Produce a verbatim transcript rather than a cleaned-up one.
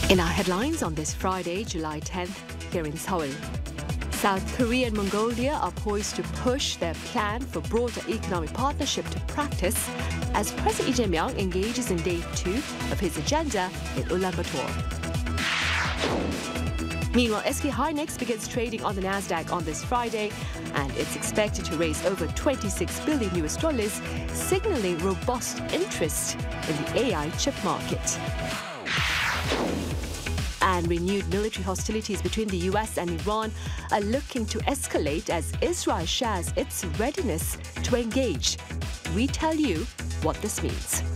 In our headlines on this Friday, July tenth, here in Seoul. South Korea and Mongolia are poised to push their plan for broader economic partnership to practice as President Lee Jae-myung engages in day two of his agenda in Ulaanbaatar. Meanwhile, S K Hynix begins trading on the Nasdaq on this Friday, and it's expected to raise over twenty-six billion U S dollars, signaling robust interest in the A I chip market. And renewed military hostilities between the U S and Iran are looking to escalate as Israel shares its readiness to engage. We tell you what this means.